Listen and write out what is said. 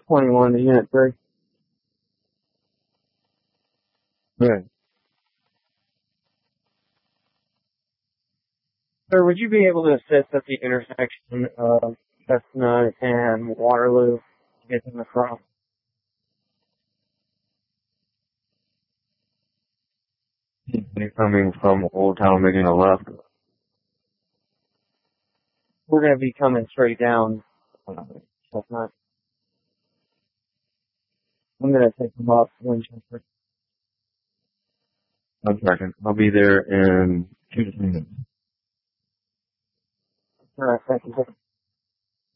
21 to Unit 3. Good. Sir, would you be able to assist at the intersection of Chestnut and Waterloo to get them across? You're coming from Old Town making a left. We're going to be coming straight down Chestnut. I'm going to take them off Winchester. 1 second. I'll be there in 2 to 3 minutes. All right, thank you, sir.